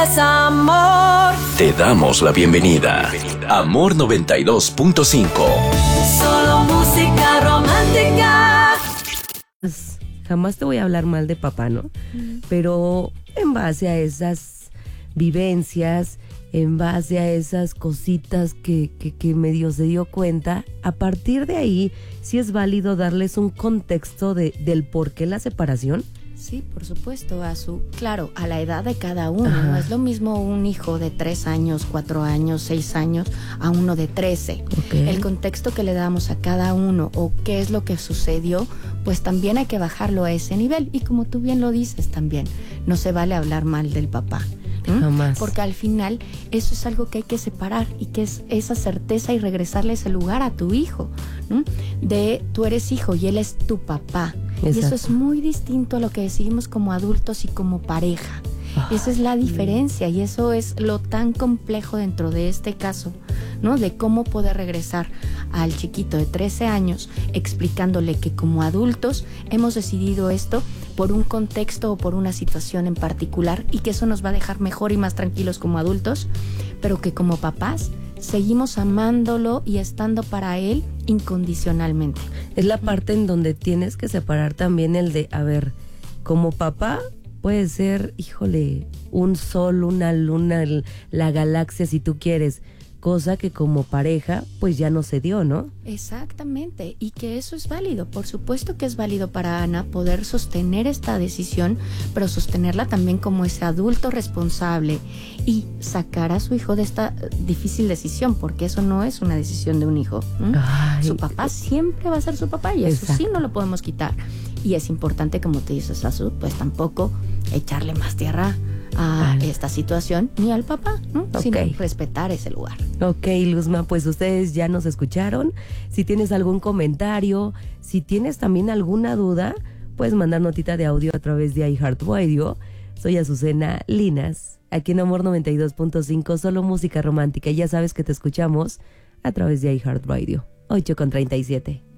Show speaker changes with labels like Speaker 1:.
Speaker 1: Es amor.
Speaker 2: Te damos la bienvenida. Amor 92.5.
Speaker 1: Solo música romántica.
Speaker 3: Jamás te voy a hablar mal de papá, ¿no? Pero en base a esas vivencias, en base a esas cositas que medio se dio cuenta, a partir de ahí sí es válido darles un contexto del por qué la separación.
Speaker 4: Sí, por supuesto, claro, a la edad de cada uno.
Speaker 3: Ajá.
Speaker 4: No es lo mismo un hijo de 3 años, 4 años, 6 años a uno de 13.
Speaker 3: Okay.
Speaker 4: El contexto que le damos a cada uno o qué es lo que sucedió, pues también hay que bajarlo a ese nivel. Y como tú bien lo dices también, no se vale hablar mal del papá.
Speaker 3: Jamás.
Speaker 4: Porque al final eso es algo que hay que separar y que es esa certeza y regresarle ese lugar a tu hijo, ¿no? De tú eres hijo y él es tu papá.
Speaker 3: Exacto.
Speaker 4: Y eso es muy distinto a lo que decidimos como adultos y como pareja. Esa es la diferencia y eso es lo tan complejo dentro de este caso, ¿no? De cómo poder regresar al chiquito de 13 años explicándole que como adultos hemos decidido esto por un contexto o por una situación en particular y que eso nos va a dejar mejor y más tranquilos como adultos, pero que como papás seguimos amándolo y estando para él incondicionalmente.
Speaker 3: Es la parte en donde tienes que separar también el de, a ver, como papá puede ser, híjole, un sol, una luna, la galaxia si tú quieres, cosa que como pareja pues ya no se dio, ¿no?
Speaker 4: Exactamente, y que eso es válido, por supuesto que es válido para Ana poder sostener esta decisión, pero sostenerla también como ese adulto responsable y sacar a su hijo de esta difícil decisión, porque eso no es una decisión de un hijo.
Speaker 3: Ay,
Speaker 4: su papá siempre va a ser su papá y eso sí
Speaker 3: exacto.
Speaker 4: no lo podemos quitar. Y es importante, como te dices, Azul, pues tampoco echarle más tierra a esta situación ni al papá, ¿no? Sino respetar ese lugar.
Speaker 3: Ok, Luzma, pues ustedes ya nos escucharon. Si tienes algún comentario, si tienes también alguna duda, puedes mandar notita de audio a través de iHeartRadio. Soy Azucena Linas, aquí en Amor 92.5, solo música romántica. Y ya sabes que te escuchamos a través de iHeartRadio. 8:37.